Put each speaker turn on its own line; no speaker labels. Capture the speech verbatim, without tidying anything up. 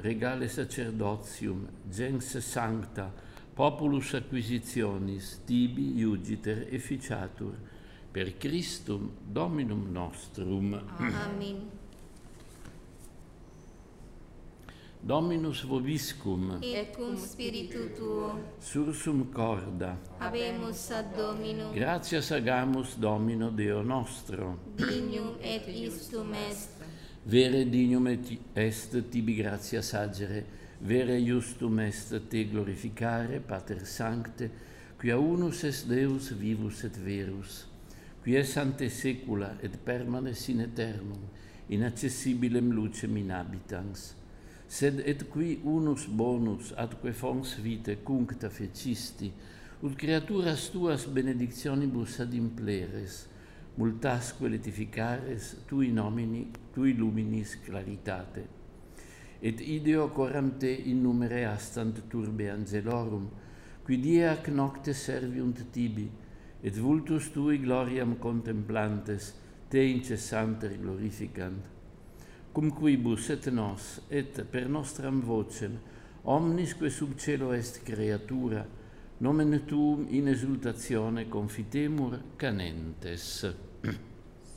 regale sacerdotium, gens sancta, populus acquisitionis, tibi iugiter efficiatur, per Christum Dominum nostrum.
Amen.
Dominus vobiscum,
Et cum spiritu tuo,
sursum corda,
habemus ad Dominum,
gratias agamus Domino Deo nostro,
dignum et istum est,
vere dignum et est tibi gratias agere, vere justum est te glorificare, Pater Sancte, quia unus est Deus vivus et verus, qui es ante saecula et permanes in aeternum, inaccessibilem lucem in habitans, sed et qui unus bonus atque fons vitae cuncta fecisti, ut creaturas tuas benedictionibus ad impleres, multasque letificares tui nomini, tui luminis claritate. Et ideo coram te in numere astant turbe angelorum, qui die ac nocte serviunt tibi, et vultus tui gloriam contemplantes, te incessanter glorificant. Cum quibus et nos, et per nostram vocem, omnisque sub cielo est creatura, nomen tuum in exultatione confitemur canentes.